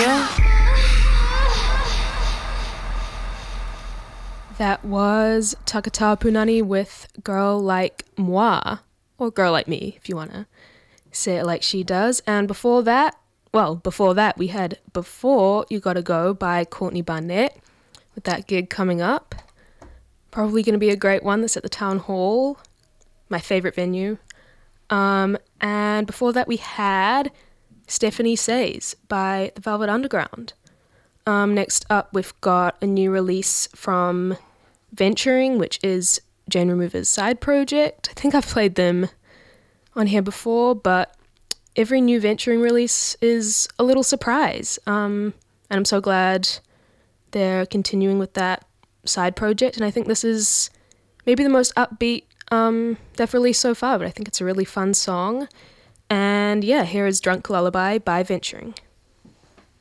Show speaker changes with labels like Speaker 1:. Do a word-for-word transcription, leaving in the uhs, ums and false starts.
Speaker 1: here. That was Takata Punani with Girl Like Moi, or Girl Like Me, if you want to say it like she does. And before that, well, before that, we had Before You Gotta Go by Courtney Barnett, with that gig coming up. Probably going to be a great one. That's at the Town Hall, my favourite venue. Um, and before that, we had Stephanie Says by The Velvet Underground. Um, next up, we've got a new release from Venturing, which is Jane Remover's side project. I think I've played them on here before, but every new Venturing release is a little surprise. Um, and I'm so glad they're continuing with that side project. And I think this is maybe the most upbeat um, they've released so far, but I think it's a really fun song. And yeah, here is Drunk Lullaby by Venturing.